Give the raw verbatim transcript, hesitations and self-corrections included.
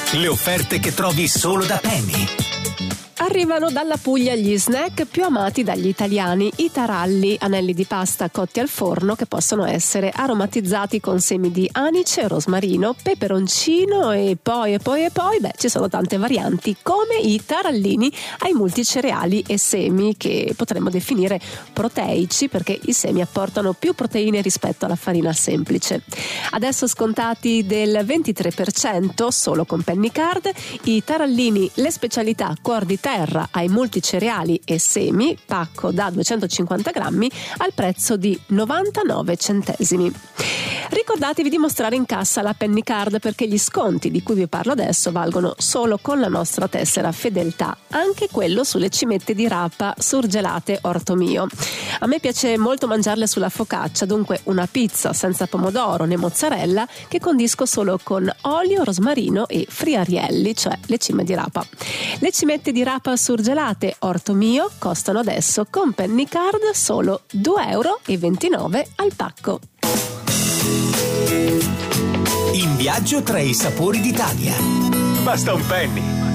Le offerte che trovi solo da Penny. Arrivano dalla Puglia gli snack più amati dagli italiani, i taralli, anelli di pasta cotti al forno che possono essere aromatizzati con semi di anice, rosmarino, peperoncino e poi e poi e poi, beh, ci sono tante varianti, come i tarallini ai multicereali e semi, che potremmo definire proteici perché i semi apportano più proteine rispetto alla farina semplice. Adesso scontati del ventitré per cento solo con Penny Card, i tarallini, le specialità cuor di terra ai multicereali e semi, pacco da duecentocinquanta grammi al prezzo di novantanove centesimi. Ricordatevi di mostrare in cassa la Penny Card perché gli sconti di cui vi parlo adesso valgono solo con la nostra tessera fedeltà, anche quello sulle cimette di rapa surgelate Orto Mio. A me piace molto mangiarle sulla focaccia, dunque una pizza senza pomodoro né mozzarella che condisco solo con olio, rosmarino e friarielli, cioè le cime di rapa. Le cimette di rapa surgelate Orto Mio costano adesso con Penny Card solo due e ventinove euro al pacco. In viaggio tra i sapori d'Italia. Basta un penny.